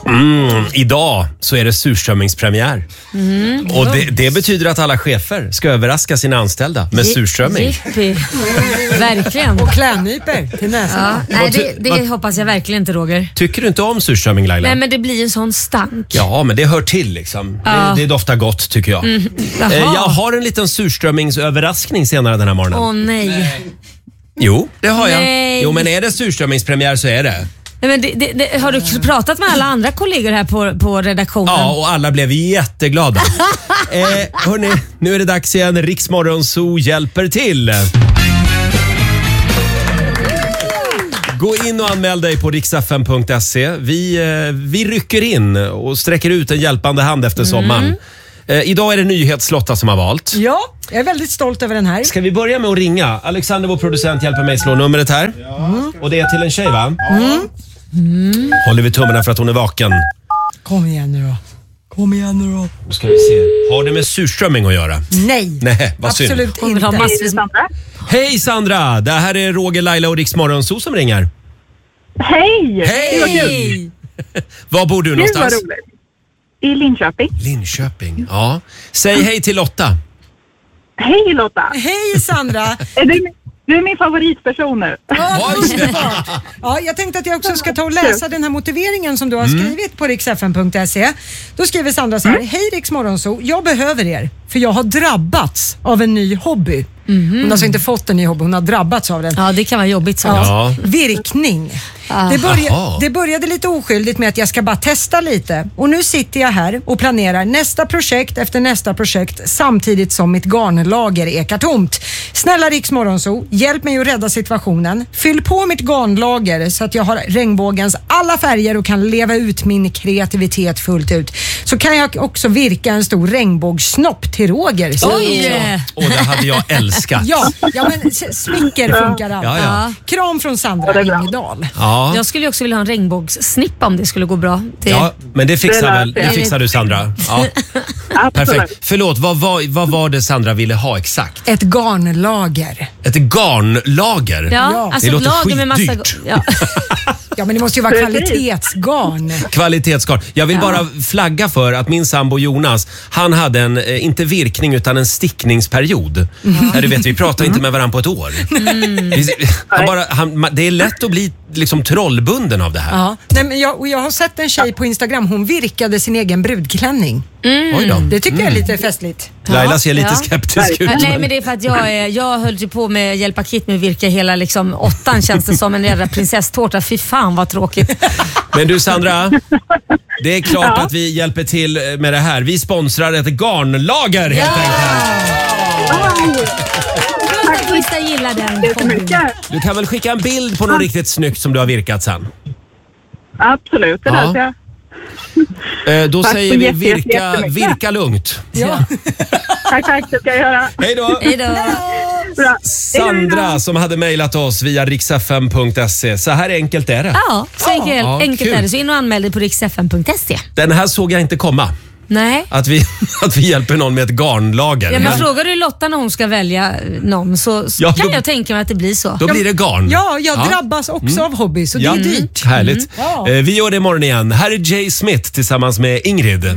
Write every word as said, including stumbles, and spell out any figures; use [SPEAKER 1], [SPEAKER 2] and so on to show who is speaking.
[SPEAKER 1] Mm, idag så är det surströmmingspremiär.
[SPEAKER 2] Mm.
[SPEAKER 1] Och det, det betyder att alla chefer ska överraska sina anställda med surströmming.
[SPEAKER 2] Jippi. Verkligen.
[SPEAKER 3] Och klädnyper till näsan.
[SPEAKER 2] Ja, nej, det, det
[SPEAKER 1] vad-
[SPEAKER 2] hoppas jag verkligen inte, Roger.
[SPEAKER 1] Tycker du inte om surströmming, Laila?
[SPEAKER 2] Nej, men det blir en sån stank.
[SPEAKER 1] Ja, men det hör till liksom.
[SPEAKER 2] Ja.
[SPEAKER 1] Det, det doftar gott tycker jag.
[SPEAKER 2] Mm.
[SPEAKER 1] Eh,
[SPEAKER 2] Jaha.
[SPEAKER 1] jag har en liten surströmmingsöverraskning senare den här morgonen.
[SPEAKER 2] Åh nej.
[SPEAKER 1] Jo, det har jag.
[SPEAKER 2] Nej.
[SPEAKER 1] Jo, men är det surströmmingspremiär så är det.
[SPEAKER 2] Nej, men det, det, det, har du pratat med alla andra kollegor här på, på redaktionen?
[SPEAKER 1] Ja, och alla blev jätteglada. eh, hörni, nu är det dags igen. Rix Morgon Zoo hjälper till. Gå in och anmäl dig på riks f m punkt se. Vi, eh, vi rycker in och sträcker ut en hjälpande hand efter sommaren. Eh, idag är det Nyhetslotta som har valt.
[SPEAKER 3] Ja, jag är väldigt stolt över den här.
[SPEAKER 1] Ska vi börja med att ringa? Alexander, vår producent, hjälper mig slå numret här.
[SPEAKER 3] Mm.
[SPEAKER 1] Och det är till en tjej, va?
[SPEAKER 3] Mm. Mm.
[SPEAKER 1] Håller vi tummarna för att hon är vaken.
[SPEAKER 3] Kom igen nu då. Kom igen nu då.
[SPEAKER 1] Då ska vi se. Har det med surströmming att göra?
[SPEAKER 3] Nej,
[SPEAKER 1] Nej, vad synd.
[SPEAKER 3] absolut
[SPEAKER 2] Hon vill ha
[SPEAKER 3] inte.
[SPEAKER 2] massvis med...
[SPEAKER 1] Hej Sandra! Det här är Roger, Laila och Rix Morgon Zoo som ringer.
[SPEAKER 4] Hej!
[SPEAKER 1] Hej! Var bor du
[SPEAKER 4] Gud vad
[SPEAKER 1] någonstans?
[SPEAKER 4] roligt. I Linköping.
[SPEAKER 1] Linköping, ja. Säg hej till Lotta.
[SPEAKER 4] Hej Lotta!
[SPEAKER 3] Hej Sandra!
[SPEAKER 4] Är du, du är min favoritperson nu.
[SPEAKER 3] Ja, underbart. Ja, jag tänkte att jag också ska ta och läsa den här motiveringen som du har skrivit på riks f m punkt se. Då skriver Sandra så här: Hej Rix Morgonzoo, jag behöver er för jag har drabbats av en ny hobby. Hon har alltså inte fått en ny hobby, hon har drabbats av den.
[SPEAKER 2] Ja, det kan vara jobbigt så.
[SPEAKER 1] Ja.
[SPEAKER 3] Virkning.
[SPEAKER 2] Ah.
[SPEAKER 3] Det, börja,
[SPEAKER 1] Jaha.
[SPEAKER 3] det började lite oskyldigt med att jag ska bara testa lite. Och nu sitter jag här och planerar nästa projekt efter nästa projekt samtidigt som mitt garnlager ekar tomt. Snälla Rix Morgonzoo, hjälp mig att rädda situationen. Fyll på mitt garnlager så att jag har regnbågens alla färger och kan leva ut min kreativitet fullt ut. Så kan jag också virka en stor regnbågssnopp till Roger. Så-
[SPEAKER 2] Oj!
[SPEAKER 1] Och det hade jag älskat.
[SPEAKER 3] Ja, ja men s- smicker funkar allt.
[SPEAKER 1] Ja, ja.
[SPEAKER 3] Kram från Sandra Ingedal.
[SPEAKER 1] Ja.
[SPEAKER 2] Jag skulle ju också vilja ha en regnbågssnippa om det skulle gå bra. Det...
[SPEAKER 1] Ja, men det fixar,
[SPEAKER 4] Det
[SPEAKER 1] väl,
[SPEAKER 4] lät
[SPEAKER 1] det
[SPEAKER 4] det.
[SPEAKER 1] fixar du Sandra. Ja.
[SPEAKER 4] Absolut.
[SPEAKER 1] Perfekt. Förlåt, vad var, vad var det Sandra ville ha exakt?
[SPEAKER 3] Ett garnlager.
[SPEAKER 1] Ett garnlager?
[SPEAKER 2] Ja,
[SPEAKER 3] Ja.
[SPEAKER 2] alltså
[SPEAKER 1] Det
[SPEAKER 2] ett
[SPEAKER 1] låter
[SPEAKER 2] lager med massa...
[SPEAKER 1] skitdyrt.
[SPEAKER 2] Ja.
[SPEAKER 3] Ja, men det måste ju vara
[SPEAKER 4] Precis.
[SPEAKER 3] kvalitetsgarn.
[SPEAKER 1] Kvalitetsgarn. Jag vill bara flagga för att min sambo Jonas, han hade en, eh, inte virkning utan en stickningsperiod. Ja, du vet, vi pratar inte med varandra på ett år. Vi- Han bara, han, ma- det är lätt att bli liksom trollbunden av det här.
[SPEAKER 3] Ja. Nej, men jag, och jag har sett en tjej på Instagram, hon virkade sin egen brudklänning.
[SPEAKER 1] Oj då.
[SPEAKER 3] Det tycker jag är lite festligt.
[SPEAKER 1] Laila ser lite
[SPEAKER 2] Ja.
[SPEAKER 1] skeptisk ut.
[SPEAKER 2] Ja, nej, men det är för att jag, är, jag höll ju på med att hjälpa Kit med att virka hela liksom, åttan, känns det som en jävla prinsesstårta. Fy fan vad tråkigt.
[SPEAKER 1] Men du Sandra, det är klart
[SPEAKER 4] Ja.
[SPEAKER 1] att vi hjälper till med det här. Vi sponsrar ett garnlager helt enkelt.
[SPEAKER 2] Vissa gillar den.
[SPEAKER 4] Det är så mycket.
[SPEAKER 1] Du kan väl skicka en bild på något riktigt snyggt som du har virkat sen?
[SPEAKER 4] Absolut, det
[SPEAKER 1] Ja.
[SPEAKER 4] löser jag.
[SPEAKER 1] Eh, då
[SPEAKER 4] Tack
[SPEAKER 1] säger
[SPEAKER 4] så
[SPEAKER 1] vi
[SPEAKER 4] jätte- jätte-
[SPEAKER 1] virka,
[SPEAKER 4] jättemycket.
[SPEAKER 1] virka lugnt.
[SPEAKER 3] Ja.
[SPEAKER 4] Tack, tack, det ska jag göra.
[SPEAKER 1] Hej då!
[SPEAKER 2] Hej då.
[SPEAKER 4] Bra.
[SPEAKER 1] Sandra som hade mejlat oss via riks f m punkt se. Så här enkelt är det.
[SPEAKER 2] Ja, så enkelt,
[SPEAKER 1] Ja,
[SPEAKER 2] enkelt
[SPEAKER 1] kul.
[SPEAKER 2] är det. Så in och anmäl dig på riks f m punkt se.
[SPEAKER 1] Den här såg jag inte komma.
[SPEAKER 2] Nej.
[SPEAKER 1] Att vi, att vi hjälper någon med ett garnlager.
[SPEAKER 2] Ja, men frågar du Lotta när hon ska välja någon så så
[SPEAKER 1] Ja,
[SPEAKER 2] kan
[SPEAKER 1] då-
[SPEAKER 2] jag tänka mig att det blir så.
[SPEAKER 1] Då blir det garn.
[SPEAKER 3] Ja, jag drabbas också av hobby så
[SPEAKER 1] Ja.
[SPEAKER 3] det är dyrt.
[SPEAKER 1] Härligt.
[SPEAKER 3] Ja.
[SPEAKER 1] Eh, vi gör det imorgon igen. Här är Jay Smith tillsammans med Ingrid.